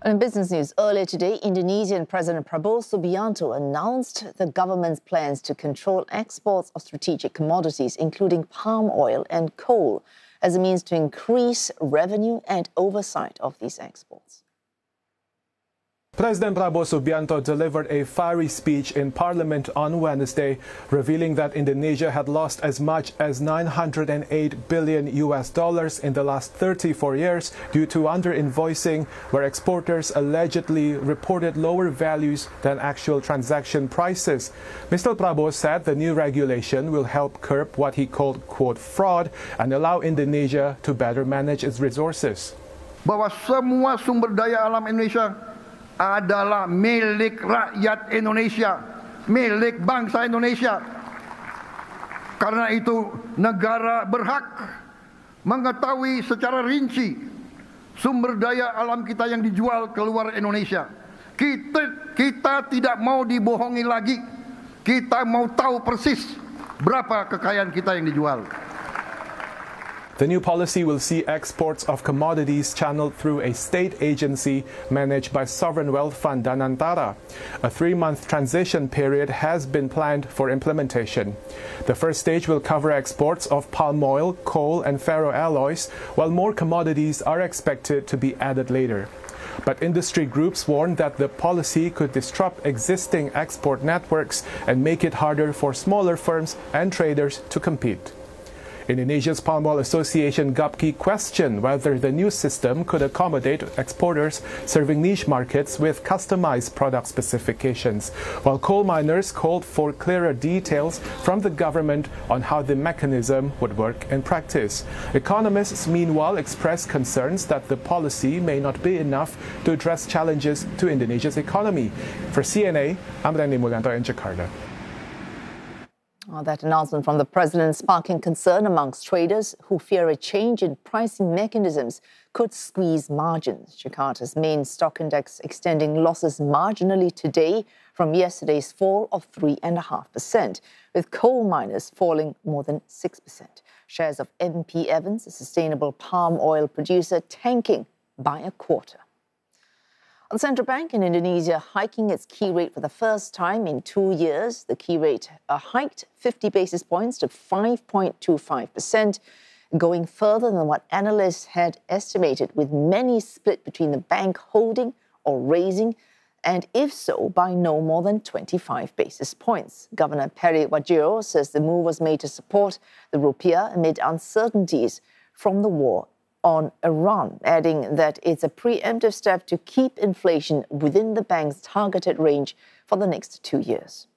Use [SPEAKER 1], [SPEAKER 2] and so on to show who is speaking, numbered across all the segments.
[SPEAKER 1] In business news, earlier today, Indonesian President Prabowo Subianto announced the government's plans to control exports of strategic commodities, including palm oil and coal, as a means to increase revenue and oversight of these exports.
[SPEAKER 2] President Prabowo Subianto delivered a fiery speech in Parliament on Wednesday, revealing that Indonesia had lost as much as $908 billion in the last 34 years due to under-invoicing, where exporters allegedly reported lower values than actual transaction prices. Mr. Prabowo said the new regulation will help curb what he called, quote, fraud and allow Indonesia to better manage its resources.
[SPEAKER 3] Bahwa semua sumber daya alam Indonesia adalah milik rakyat Indonesia, milik bangsa Indonesia. Karena itu negara berhak mengetahui secara rinci sumber daya alam kita yang dijual keluar Indonesia. Kita tidak mau dibohongi lagi. Kita mau tahu persis berapa kekayaan kita yang dijual.
[SPEAKER 2] The new policy will see exports of commodities channeled through a state agency managed by Sovereign Wealth Fund Danantara. A 3-month transition period has been planned for implementation. The first stage will cover exports of palm oil, coal and ferroalloys, while more commodities are expected to be added later. But industry groups warn that the policy could disrupt existing export networks and make it harder for smaller firms and traders to compete. Indonesia's Palm Oil Association GAPKI questioned whether the new system could accommodate exporters serving niche markets with customized product specifications, while coal miners called for clearer details from the government on how the mechanism would work in practice. Economists, meanwhile, expressed concerns that the policy may not be enough to address challenges to Indonesia's economy. For CNA, I'm Randy Mulyanto in Jakarta.
[SPEAKER 1] That announcement from the president sparking concern amongst traders who fear a change in pricing mechanisms could squeeze margins. Jakarta's main stock index extending losses marginally today from yesterday's fall of 3.5%, with coal miners falling more than 6%. Shares of MP Evans, a sustainable palm oil producer, tanking by a quarter. The central bank in Indonesia hiking its key rate for the first time in 2 years. The key rate hiked 50 basis points to 5.25%, going further than what analysts had estimated, with many split between the bank holding or raising, and if so, by no more than 25 basis points. Governor Peri Warjio says the move was made to support the rupiah amid uncertainties from the war on Iran, adding that it's a preemptive step to keep inflation within the bank's targeted range for the next 2 years.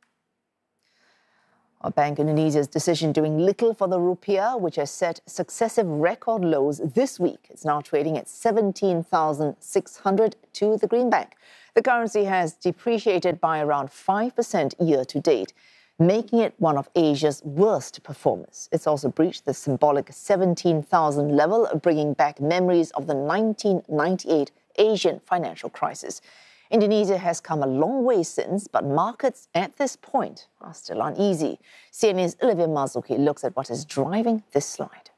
[SPEAKER 1] Bank Indonesia's decision doing little for the rupiah, which has set successive record lows this week. It's now trading at 17,600 to the greenback. The currency has depreciated by around 5% year to date, making it one of Asia's worst performers. It's also breached the symbolic 17,000 level, bringing back memories of the 1998 Asian financial crisis. Indonesia has come a long way since, but markets at this point are still uneasy. CNA's Olivia Marzuki looks at what is driving this slide.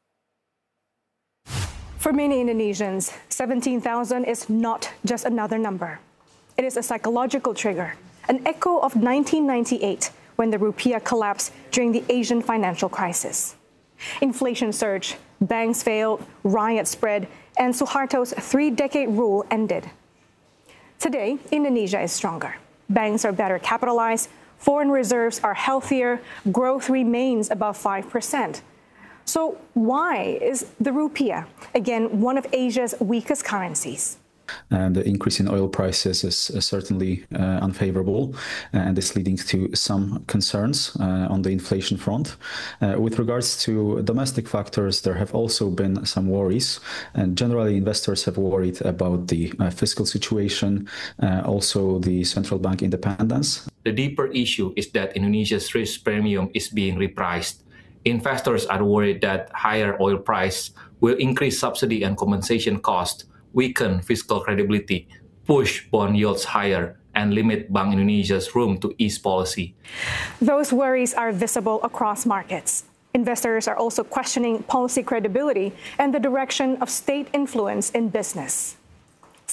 [SPEAKER 4] For many Indonesians, 17,000 is not just another number. It is a psychological trigger, an echo of 1998, when the rupiah collapsed during the Asian financial crisis. Inflation surged, banks failed, riots spread, and Suharto's 3-decade rule ended. Today, Indonesia is stronger. Banks are better capitalized, foreign reserves are healthier, growth remains above 5%. So why is the rupiah, again, one of Asia's weakest currencies?
[SPEAKER 5] And the increase in oil prices is certainly unfavorable, and is leading to some concerns on the inflation front. With regards to domestic factors, there have also been some worries, and generally investors have worried about the fiscal situation, also the central bank independence.
[SPEAKER 6] The deeper issue is that Indonesia's risk premium is being repriced. Investors are worried that higher oil price will increase subsidy and compensation costs, weaken fiscal credibility, push bond yields higher, and limit Bank Indonesia's room to ease policy.
[SPEAKER 4] Those worries are visible across markets. Investors are also questioning policy credibility and the direction of state influence in business.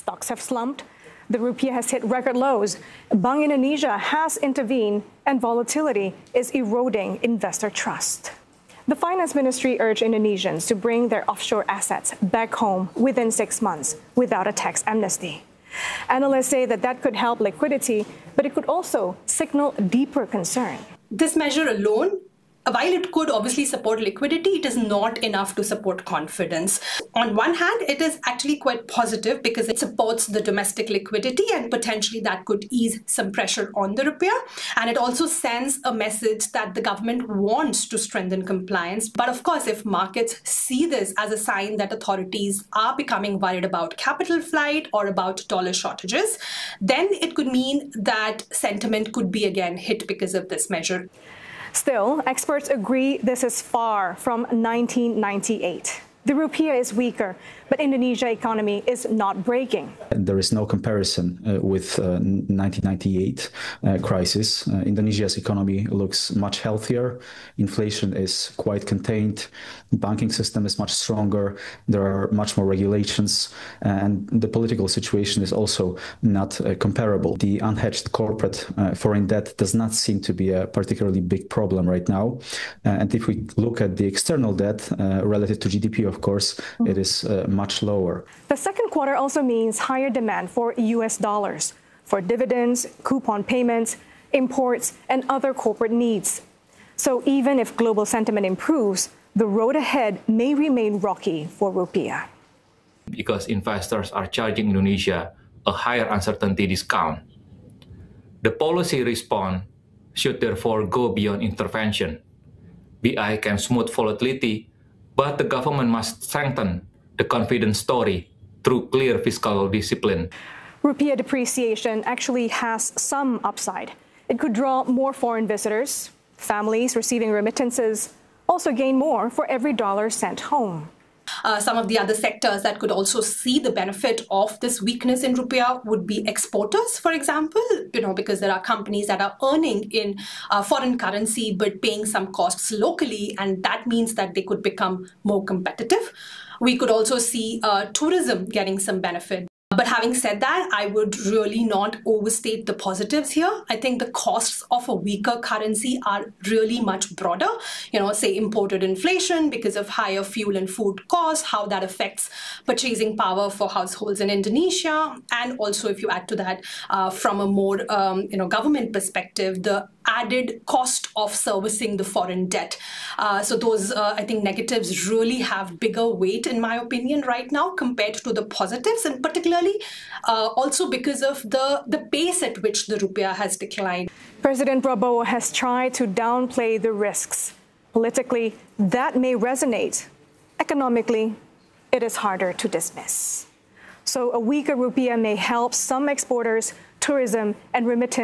[SPEAKER 4] Stocks have slumped. The rupiah has hit record lows. Bank Indonesia has intervened, and volatility is eroding investor trust. The Finance Ministry urged Indonesians to bring their offshore assets back home within 6 months without a tax amnesty. Analysts say that could help liquidity, but it could also signal deeper concern.
[SPEAKER 7] This measure alone, while it could obviously support liquidity, it is not enough to support confidence. On one hand, it is actually quite positive because it supports the domestic liquidity and potentially that could ease some pressure on the rupiah. And it also sends a message that the government wants to strengthen compliance. But of course, if markets see this as a sign that authorities are becoming worried about capital flight or about dollar shortages, then it could mean that sentiment could be again hit because of this measure.
[SPEAKER 4] Still, experts agree this is far from 1998. The rupiah is weaker, but Indonesia's economy is not breaking.
[SPEAKER 5] There is no comparison with 1998 crisis. Indonesia's economy looks much healthier. Inflation is quite contained. The banking system is much stronger. There are much more regulations, and the political situation is also not comparable. The unhedged corporate foreign debt does not seem to be a particularly big problem right now. And if we look at the external debt relative to GDP, of course, it is much lower.
[SPEAKER 4] The second quarter also means higher demand for US dollars for dividends, coupon payments, imports, and other corporate needs. So even if global sentiment improves, the road ahead may remain rocky for rupiah.
[SPEAKER 6] Because investors are charging Indonesia a higher uncertainty discount. The policy response should therefore go beyond intervention. BI can smooth volatility, but the government must strengthen the confidence story through clear fiscal discipline.
[SPEAKER 4] Rupiah depreciation actually has some upside. It could draw more foreign visitors. Families receiving remittances also gain more for every dollar sent home.
[SPEAKER 7] Some of the other sectors that could also see the benefit of this weakness in rupiah would be exporters, for example, because there are companies that are earning in foreign currency but paying some costs locally, and that means that they could become more competitive. We could also see tourism getting some benefit. But having said that, I would really not overstate the positives here. I think the costs of a weaker currency are really much broader. Say imported inflation because of higher fuel and food costs, how that affects purchasing power for households in Indonesia. And also, if you add to that from a more government perspective, the added cost of servicing the foreign debt. So those, I think, negatives really have bigger weight, in my opinion, right now compared to the positives, and particularly also because of the pace at which the rupiah has declined.
[SPEAKER 4] President Prabowo has tried to downplay the risks. Politically, that may resonate. Economically, it is harder to dismiss. So a weaker rupiah may help some exporters, tourism, and remittance